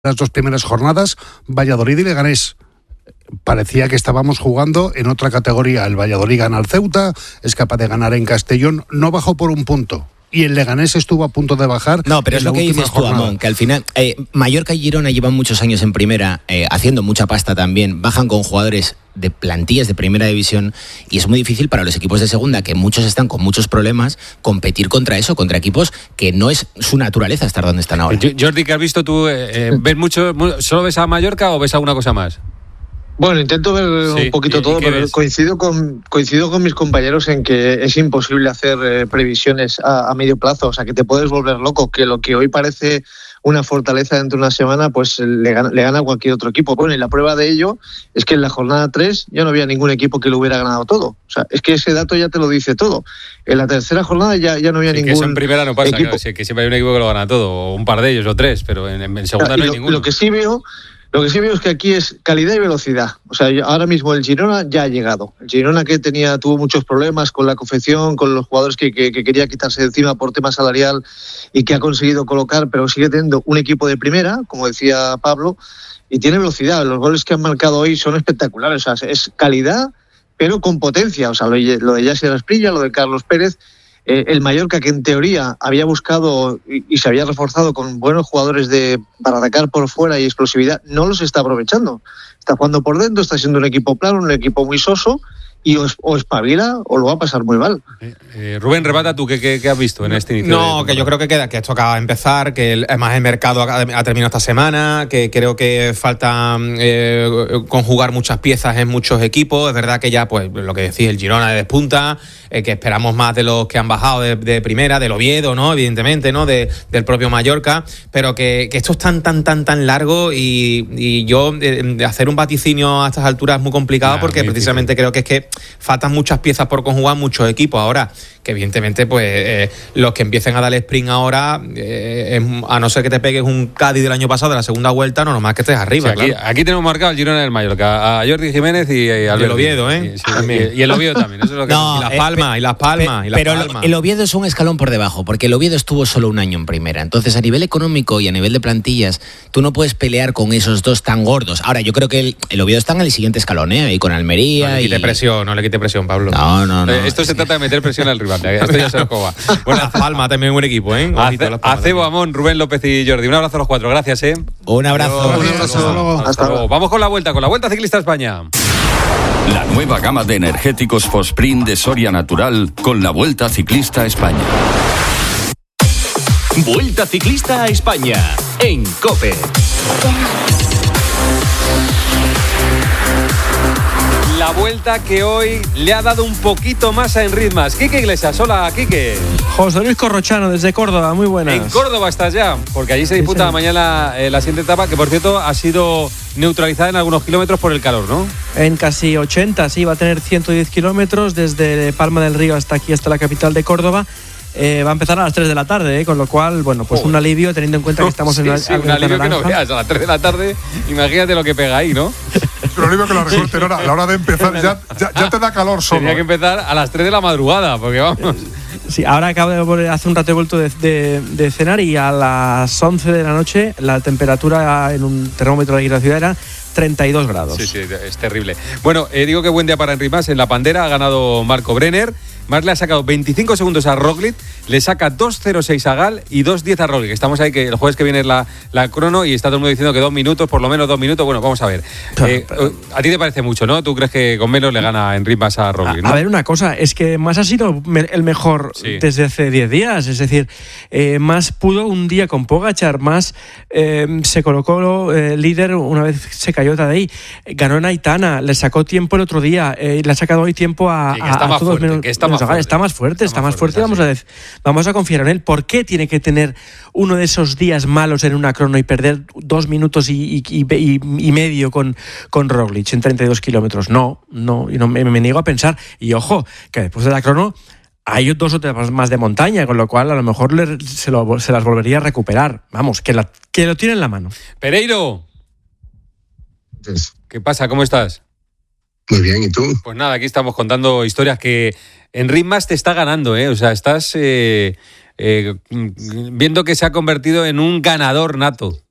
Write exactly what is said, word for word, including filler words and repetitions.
las dos primeras jornadas, Valladolid y Leganés. Parecía que estábamos jugando en otra categoría. El Valladolid gana al Ceuta, es capaz de ganar en Castellón, no bajó por un punto. Y el Leganés estuvo a punto de bajar. No, pero es lo que dices tú, Amón, que al final eh, Mallorca y Girona llevan muchos años en primera, eh, haciendo mucha pasta también, bajan con jugadores de plantillas de primera división y es muy difícil para los equipos de segunda, que muchos están con muchos problemas, competir contra eso, contra equipos que no es su naturaleza estar donde están ahora. Jordi, ¿qué has visto tú? Eh, ¿Ves mucho, solo ves a Mallorca o ves alguna cosa más? Bueno, intento ver sí, un poquito ¿y, todo, y pero coincido con, coincido con mis compañeros en que es imposible hacer eh, previsiones a, a medio plazo, o sea, que te puedes volver loco, que lo que hoy parece una fortaleza dentro de una semana, pues le gana, le gana a cualquier otro equipo. Bueno, y la prueba de ello es que en la jornada tres ya no había ningún equipo que lo hubiera ganado todo. O sea, es que ese dato ya te lo dice todo. En la tercera jornada ya, ya no había sí, ningún equipo. Que eso en primera no pasa, claro, que siempre hay un equipo que lo gana todo, o un par de ellos, o tres, pero en, en segunda no hay lo, ninguno. Lo que sí veo... Lo que sí veo es que aquí es calidad y velocidad. O sea, ahora mismo el Girona ya ha llegado. El Girona que tenía tuvo muchos problemas con la confección, con los jugadores que, que, que quería quitarse de encima por tema salarial y que ha conseguido colocar, pero sigue teniendo un equipo de primera, como decía Pablo, y tiene velocidad. Los goles que han marcado hoy son espectaculares. O sea, es calidad, pero con potencia. O sea, lo, lo de Yassir Asprilla, lo de Carlos Pérez. Eh, el Mallorca, que en teoría había buscado y, y se había reforzado con buenos jugadores de para atacar por fuera y explosividad, no los está aprovechando. Está jugando por dentro, está siendo un equipo plano, un equipo muy soso, y o, o espabila o lo va a pasar muy mal. Eh, eh, Rubén, rebata tú, ¿qué, qué, ¿qué has visto en este inicio? No, que yo creo que queda, que esto acaba de empezar, que el, además el mercado ha, ha terminado esta semana, que creo que falta eh, conjugar muchas piezas en muchos equipos. Es verdad que ya, pues, lo que decís, el Girona de despunta, eh, que esperamos más de los que han bajado de, de primera, del Oviedo, ¿no? Evidentemente, ¿no? De, del propio Mallorca, pero que, que esto es tan, tan, tan, tan largo y, y yo eh, de hacer un vaticinio a estas alturas es muy complicado, nah, porque precisamente creo que es que faltan muchas piezas por conjugar, muchos equipos ahora, que evidentemente pues eh, los que empiecen a darle sprint ahora, eh, es, a no ser que te pegues un Cádiz del año pasado de la segunda vuelta, no nomás que estés arriba. Sí, aquí, claro. Aquí tenemos marcado el Girona del Mallorca, a Jordi Jiménez y, y al el Oviedo, ¿eh? Y, sí, y, y el Oviedo también. Eso es lo que no, y Las Palmas, eh, y Las Palmas, y Las Pero Palmas. el Oviedo es un escalón por debajo, porque el Oviedo estuvo solo un año en primera. Entonces, a nivel económico y a nivel de plantillas, tú no puedes pelear con esos dos tan gordos. Ahora, yo creo que el, el Oviedo está en el siguiente escalón, ¿eh? Y con Almería. No le quite y... presión, no le quite presión, Pablo. No, no, no. Eh, esto se trata de meter presión al rival. Esto ya se lo coba. Bueno, Las Palmas también es un equipo, ¿eh? Acebo, Amón, Rubén López y Jordi. Un abrazo a los cuatro. Gracias, ¿eh? Un abrazo. Un abrazo. Hasta luego. Hasta Hasta luego. Vamos con la vuelta, con la Vuelta Ciclista a España. La nueva gama de energéticos Fosprint de Soria Natural con la Vuelta Ciclista a España. Vuelta Ciclista a España en COPE. La vuelta que hoy le ha dado un poquito más a Enritmas. Quique Iglesias, hola, Quique. José Luis Corrochano, desde Córdoba, muy buenas. En Córdoba estás ya, porque allí se disputa sí, sí. mañana eh, la siguiente etapa, que por cierto ha sido neutralizada en algunos kilómetros por el calor, ¿no? En casi ochenta, sí, va a tener ciento diez kilómetros desde Palma del Río hasta aquí, hasta la capital de Córdoba. Eh, va a empezar a las tres de la tarde, ¿eh? Con lo cual, bueno, pues oh. un alivio teniendo en cuenta que estamos sí, en la sí, un alivio naranja. Que no veas, a las tres de la tarde, imagínate lo que pega ahí, ¿no? Pero alivio que lo recorten ahora, a la hora de empezar ya, ya, ya te da calor solo. Tenía que empezar a las tres de la madrugada, porque vamos... Sí, ahora acabo de volver, hace un rato he vuelto de, de, de cenar y a las once de la noche la temperatura en un termómetro de aquí en la ciudad era treinta y dos grados. Sí, sí, es terrible. Bueno, eh, digo que buen día para Enritmas. En la Pandera ha ganado Marco Brenner. Más le ha sacado veinticinco segundos a Roglic, le saca dos cero seis a Gal y dos diez a Roglic. Estamos ahí, que el jueves que viene es la, la crono y está todo el mundo diciendo que dos minutos, por lo menos dos minutos. Bueno, vamos a ver. Eh, a ti te parece mucho, ¿no? ¿Tú crees que con menos le gana Enritmas a Roglic, ¿no? A ver, una cosa, es que Mas ha sido el mejor sí. desde hace diez días. Es decir, eh, Mas pudo un día con Pogačar, Mas eh, se colocó eh, líder una vez se cayó Tadej, ganó en Aitana, le sacó tiempo el otro día, eh, le ha sacado hoy tiempo a, sí, que está a, más a todos fuerte, menos, que está menos más fuerte. Está más fuerte, está, está más fuerte, fuerte vamos, a decir, vamos a confiar en él. ¿Por qué tiene que tener uno de esos días malos en una crono y perder dos minutos y, y, y, y medio con, con Roglic en treinta y dos kilómetros? No, no, y no me, me niego a pensar. Y ojo, que después de la crono hay dos o tres más de montaña, con lo cual a lo mejor le, se, lo, se las volvería a recuperar. Vamos, que, la, que lo tiene en la mano. Pereiro. ¿Qué pasa? ¿Cómo estás? Muy bien, ¿y tú? Pues nada, aquí estamos contando historias que Enritmas te está ganando, ¿eh? O sea, estás eh, eh, viendo que se ha convertido en un ganador nato.